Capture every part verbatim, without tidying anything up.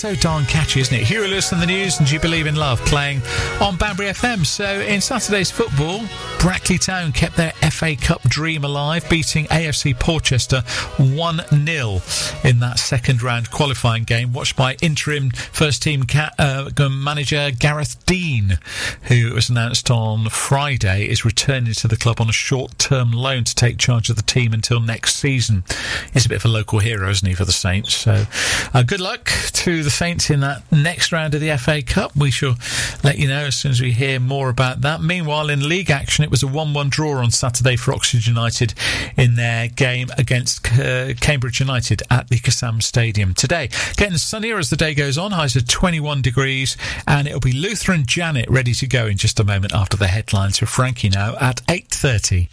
So darn catchy, isn't it? Huey Lewis and the News and Do You Believe in Love playing on Banbury F M. So in Saturday's football, Brackley Town kept their F A Cup dream alive, beating A F C Portchester one nil in that second round qualifying game, watched by interim first team ca- uh, manager Gareth Dean, who was announced on Friday is returning to the club on a short-term loan to take charge of the team until next season. He's a bit of a local hero, isn't he, for the Saints? So uh, good luck to the Saints in that next round of the F A Cup. We shall let you know as soon as we hear more about that. Meanwhile, in league action, it was a one one draw on Saturday for Oxford United in their game against uh, Cambridge United at the Kassam Stadium. Today, getting sunnier as the day goes on, highs of twenty-one degrees, and it'll be Luther and Janet ready to go in just a moment after the headlines with Frankie now at eight thirty.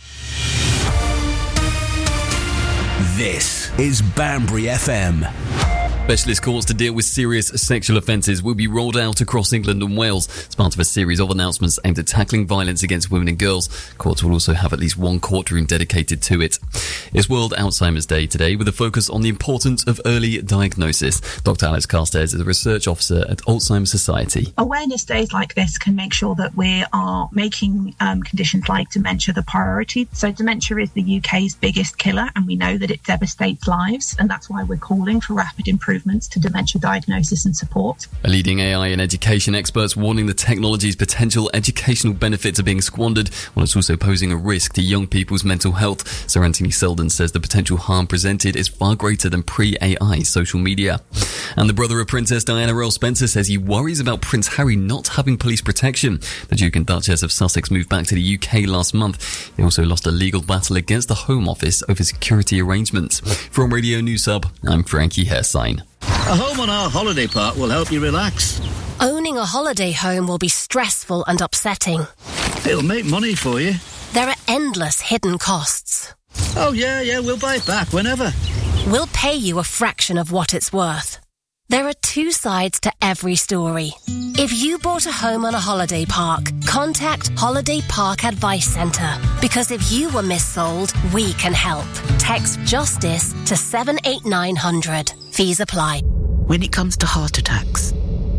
This is Banbury F M. Specialist courts to deal with serious sexual offences will be rolled out across England and Wales as part of a series of announcements aimed at tackling violence against women and girls. Courts will also have at least one courtroom dedicated to it. It's World Alzheimer's Day today, with a focus on the importance of early diagnosis. Doctor Alex Carstairs is a research officer at Alzheimer's Society. Awareness days like this can make sure that we are making um, conditions like dementia the priority. So dementia is the U K's biggest killer, and we know that it devastates lives, and that's why we're calling for rapid improvement to dementia diagnosis and support. A leading A I and education experts warning the technology's potential educational benefits are being squandered, while it's also posing a risk to young people's mental health. Sir Anthony Selden says the potential harm presented is far greater than pre-A I social media. And the brother of Princess Diana, Earl Spencer, says he worries about Prince Harry not having police protection. The Duke and Duchess of Sussex moved back to the U K last month. They also lost a legal battle against the Home Office over security arrangements. From Radio News Hub, I'm Frankie Hairsign. A home on our holiday park will help you relax. Owning a holiday home will be stressful and upsetting. It'll make money for you. There are endless hidden costs. Oh, yeah, yeah, we'll buy it back whenever. We'll pay you a fraction of what it's worth. There are two sides to every story. If you bought a home on a holiday park, contact Holiday Park Advice Centre. Because if you were missold, we can help. Text JUSTICE to seven eight nine hundred. Fees apply. When it comes to heart attacks,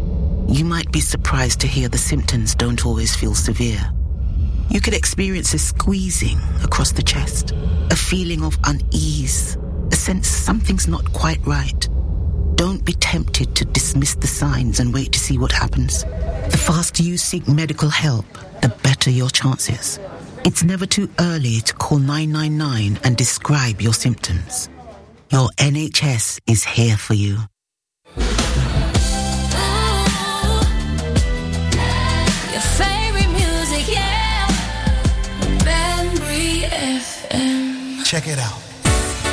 you might be surprised to hear the symptoms don't always feel severe. You could experience a squeezing across the chest, a feeling of unease, a sense something's not quite right. Don't be tempted to dismiss the signs and wait to see what happens. The faster you seek medical help, the better your chances. It's never too early to call nine nine nine and describe your symptoms. Your N H S is here for you. Your favorite music, yeah. Banbury F M. Check it out.